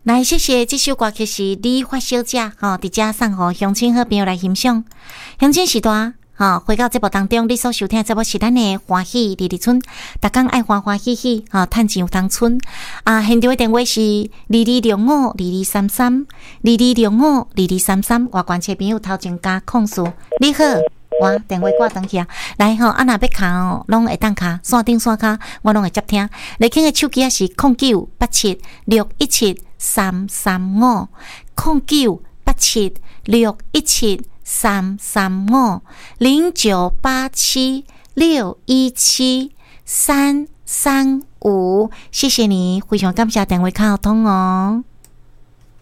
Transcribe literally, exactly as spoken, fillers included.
来，谢谢这首歌曲是理发小姐吼，伫遮送互乡亲好朋友来欣赏。乡亲时代吼，回到节目当中，你所收听的节目是咱的欢喜日日村，逐工爱欢欢喜喜吼，趁钱有通存啊！现场的电话是二二六五二二三三二二六五二二三三，外关切朋友头前加控诉你好。我电话挂断去啊！来吼，啊若要卡哦，拢会当卡，线顶线卡，我拢会接听。你听的手机啊是零九八七六一七三三五，零九八七六一七三三五，零九八七六一七三三五。谢谢你，非常感谢电话卡通哦。